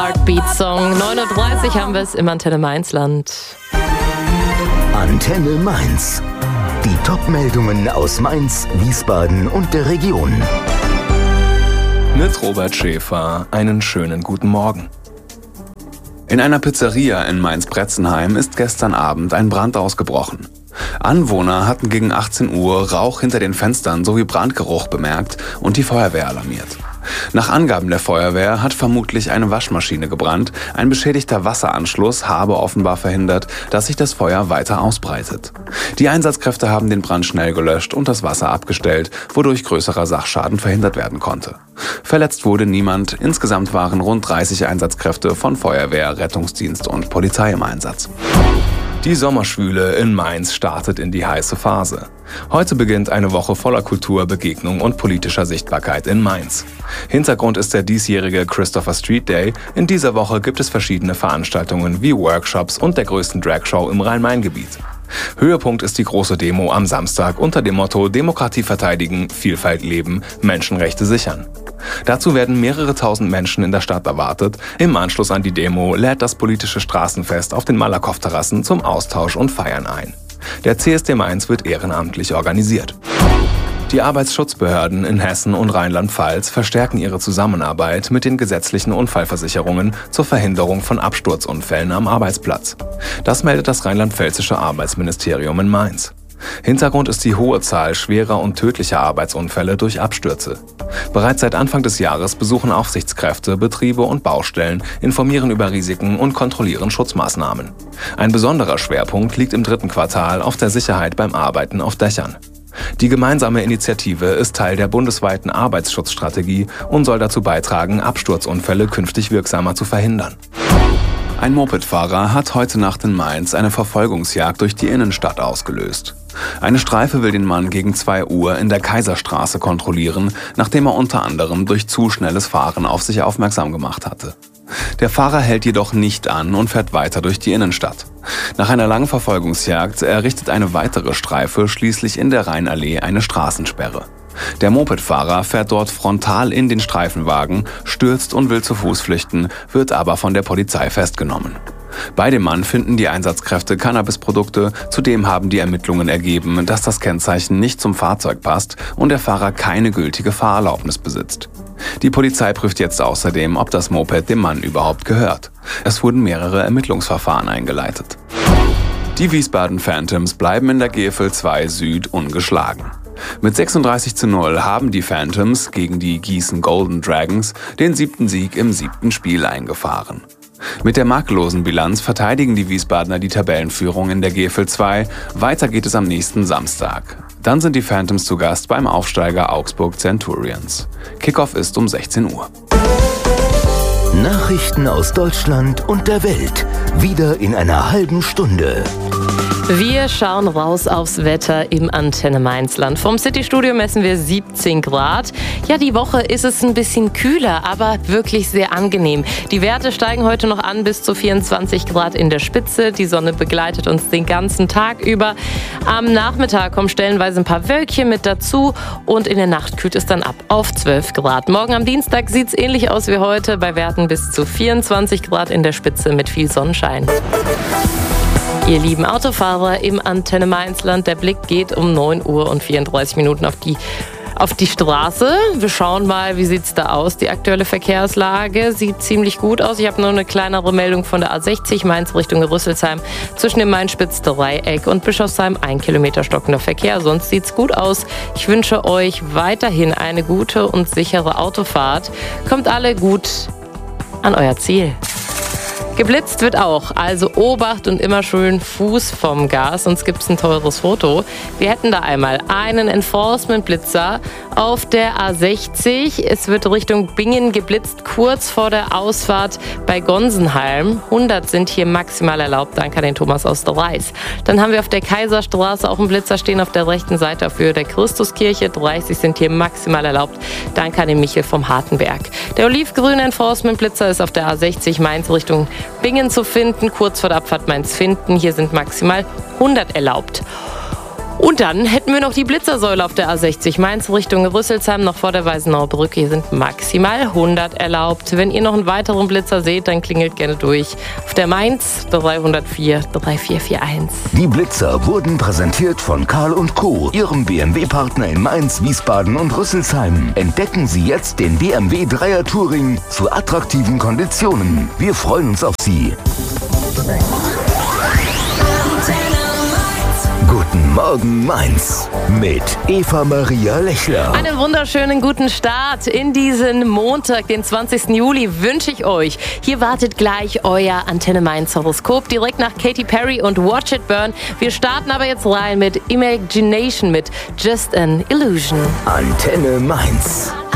Heartbeat-Song. 9:30 Uhr haben wir es im Antenne Mainz-Land. Antenne Mainz. Die Top-Meldungen aus Mainz, Wiesbaden und der Region. Mit Robert Schäfer einen schönen guten Morgen. In einer Pizzeria in Mainz-Bretzenheim ist gestern Abend ein Brand ausgebrochen. Anwohner hatten gegen 18 Uhr Rauch hinter den Fenstern sowie Brandgeruch bemerkt und die Feuerwehr alarmiert. Nach Angaben der Feuerwehr hat vermutlich eine Waschmaschine gebrannt. Ein beschädigter Wasseranschluss habe offenbar verhindert, dass sich das Feuer weiter ausbreitet. Die Einsatzkräfte haben den Brand schnell gelöscht und das Wasser abgestellt, wodurch größerer Sachschaden verhindert werden konnte. Verletzt wurde niemand. Insgesamt waren rund 30 Einsatzkräfte von Feuerwehr, Rettungsdienst und Polizei im Einsatz. Die Sommerschwüle in Mainz startet in die heiße Phase. Heute beginnt eine Woche voller Kultur, Begegnung und politischer Sichtbarkeit in Mainz. Hintergrund ist der diesjährige Christopher Street Day. In dieser Woche gibt es verschiedene Veranstaltungen wie Workshops und der größten Dragshow im Rhein-Main-Gebiet. Höhepunkt ist die große Demo am Samstag unter dem Motto Demokratie verteidigen, Vielfalt leben, Menschenrechte sichern. Dazu werden mehrere tausend Menschen in der Stadt erwartet. Im Anschluss an die Demo lädt das politische Straßenfest auf den Malakoff-Terrassen zum Austausch und Feiern ein. Der CSD Mainz wird ehrenamtlich organisiert. Die Arbeitsschutzbehörden in Hessen und Rheinland-Pfalz verstärken ihre Zusammenarbeit mit den gesetzlichen Unfallversicherungen zur Verhinderung von Absturzunfällen am Arbeitsplatz. Das meldet das rheinland-pfälzische Arbeitsministerium in Mainz. Hintergrund ist die hohe Zahl schwerer und tödlicher Arbeitsunfälle durch Abstürze. Bereits seit Anfang des Jahres besuchen Aufsichtskräfte Betriebe und Baustellen, informieren über Risiken und kontrollieren Schutzmaßnahmen. Ein besonderer Schwerpunkt liegt im 3. Quartal auf der Sicherheit beim Arbeiten auf Dächern. Die gemeinsame Initiative ist Teil der bundesweiten Arbeitsschutzstrategie und soll dazu beitragen, Absturzunfälle künftig wirksamer zu verhindern. Ein Mopedfahrer hat heute Nacht in Mainz eine Verfolgungsjagd durch die Innenstadt ausgelöst. Eine Streife will den Mann gegen 2 Uhr in der Kaiserstraße kontrollieren, nachdem er unter anderem durch zu schnelles Fahren auf sich aufmerksam gemacht hatte. Der Fahrer hält jedoch nicht an und fährt weiter durch die Innenstadt. Nach einer langen Verfolgungsjagd errichtet eine weitere Streife schließlich in der Rheinallee eine Straßensperre. Der Mopedfahrer fährt dort frontal in den Streifenwagen, stürzt und will zu Fuß flüchten, wird aber von der Polizei festgenommen. Bei dem Mann finden die Einsatzkräfte Cannabisprodukte, zudem haben die Ermittlungen ergeben, dass das Kennzeichen nicht zum Fahrzeug passt und der Fahrer keine gültige Fahrerlaubnis besitzt. Die Polizei prüft jetzt außerdem, ob das Moped dem Mann überhaupt gehört. Es wurden mehrere Ermittlungsverfahren eingeleitet. Die Wiesbaden Phantoms bleiben in der GFL 2 Süd ungeschlagen. Mit 36:0 haben die Phantoms gegen die Gießen Golden Dragons den 7. Sieg im 7. Spiel eingefahren. Mit der makellosen Bilanz verteidigen die Wiesbadener die Tabellenführung in der GFL 2. Weiter geht es am nächsten Samstag. Dann sind die Phantoms zu Gast beim Aufsteiger Augsburg Centurions. Kickoff ist um 16 Uhr. Nachrichten aus Deutschland und der Welt. Wieder in einer halben Stunde. Wir schauen raus aufs Wetter im Antenne Mainz-Land. Vom City-Studio messen wir 17 Grad. Ja, die Woche ist es ein bisschen kühler, aber wirklich sehr angenehm. Die Werte steigen heute noch an bis zu 24 Grad in der Spitze. Die Sonne begleitet uns den ganzen Tag über. Am Nachmittag kommen stellenweise ein paar Wölkchen mit dazu und in der Nacht kühlt es dann ab auf 12 Grad. Morgen am Dienstag sieht es ähnlich aus wie heute, bei Werten bis zu 24 Grad in der Spitze mit viel Sonnenschein. Ihr lieben Autofahrer im Antenne Mainz-Land, der Blick geht um 9 Uhr und 34 Minuten auf die Straße. Wir schauen mal, wie sieht es da aus? Die aktuelle Verkehrslage sieht ziemlich gut aus. Ich habe nur eine kleinere Meldung von der A60 Mainz Richtung Rüsselsheim. Zwischen dem Main-Spitz-Dreieck und Bischofsheim 1 Kilometer stockender Verkehr. Sonst sieht es gut aus. Ich wünsche euch weiterhin eine gute und sichere Autofahrt. Kommt alle gut an euer Ziel. Geblitzt wird auch, also Obacht und immer schön Fuß vom Gas, sonst gibt es ein teures Foto. Wir hätten da einmal einen Enforcement-Blitzer auf der A60. Es wird Richtung Bingen geblitzt, kurz vor der Ausfahrt bei Gonsenheim. 100 sind hier maximal erlaubt, danke an den Thomas aus der Reis. Dann haben wir auf der Kaiserstraße auch einen Blitzer stehen auf der rechten Seite auf Höhe der Christuskirche. 30 sind hier maximal erlaubt, danke an den Michel vom Hartenberg. Der olivgrüne Enforcement-Blitzer ist auf der A60 Mainz Richtung Bingen zu finden, kurz vor der Abfahrt Mainz-Finden. Hier sind maximal 100 erlaubt. Und dann hätten wir noch die Blitzersäule auf der A60 Mainz Richtung Rüsselsheim, noch vor der Weißenauer Brücke. Hier sind maximal 100 erlaubt. Wenn ihr noch einen weiteren Blitzer seht, dann klingelt gerne durch. Auf der Mainz 304 3441. Die Blitzer wurden präsentiert von Karl & Co., Ihrem BMW-Partner in Mainz, Wiesbaden und Rüsselsheim. Entdecken Sie jetzt den BMW 3er Touring zu attraktiven Konditionen. Wir freuen uns auf Sie. Guten Morgen Mainz mit Eva Maria Lechler. Einen wunderschönen guten Start in diesen Montag, den 20. Juli, wünsche ich euch. Hier wartet gleich euer Antenne Mainz Horoskop direkt nach Katy Perry und Watch It Burn. Wir starten aber jetzt rein mit Imagination mit Just an Illusion. Antenne Mainz.